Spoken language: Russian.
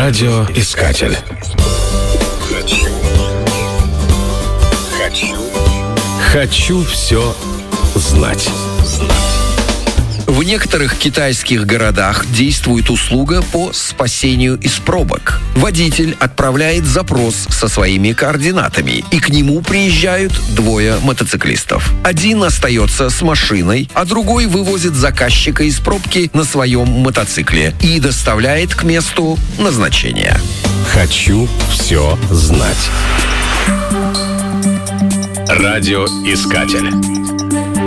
Радиоискатель. Хочу все знать. В некоторых китайских городах действует услуга по спасению из пробок. Водитель отправляет запрос со своими координатами, и к нему приезжают двое мотоциклистов. Один остается с машиной, а другой вывозит заказчика из пробки на своем мотоцикле и доставляет к месту назначения. Хочу все знать. Радиоискатель.